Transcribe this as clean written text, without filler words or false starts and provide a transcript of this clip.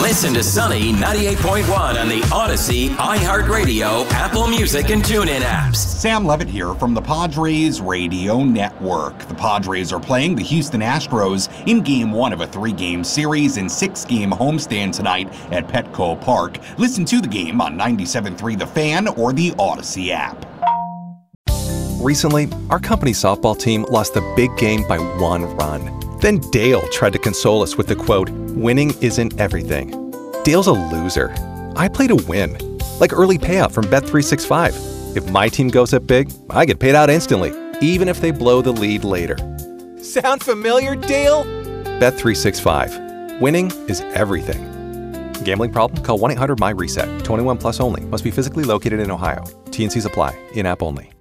Listen to Sunny 98.1 on the Odyssey, iHeartRadio, Apple Music, and TuneIn apps. Sam Levitt here from the Padres Radio Network. The Padres are playing the Houston Astros in Game 1 of a 3-game series and 6-game homestand tonight at Petco Park. Listen to the game on 97.3 The Fan or the Odyssey app. Recently, our company softball team lost the big game by 1 run. Then Dale tried to console us with the quote, "Winning isn't everything." Dale's a loser. I play to win, like early payout from Bet365. If my team goes up big, I get paid out instantly, even if they blow the lead later. Sound familiar, Dale? Bet365. Winning is everything. Gambling problem? Call 1-800-MY-RESET. 21 plus only. Must be physically located in Ohio. T&Cs apply. In-app only.